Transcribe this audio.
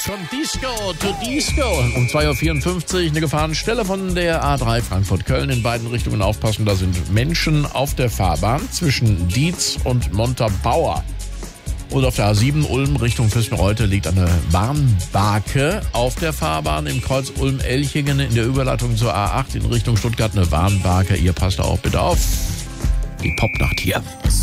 Von Disco to Disco. Um 2.54 Uhr eine Gefahrenstelle von der A3 Frankfurt-Köln. In beiden Richtungen aufpassen, da sind Menschen auf der Fahrbahn zwischen Dietz und Montabaur. Und auf der A7 Ulm Richtung Füssen-Reute liegt eine Warnbarke auf der Fahrbahn. Im Kreuz Ulm-Elchingen in der Überleitung zur A8 in Richtung Stuttgart eine Warnbarke. Ihr passt auch bitte auf. Die Popnacht hier.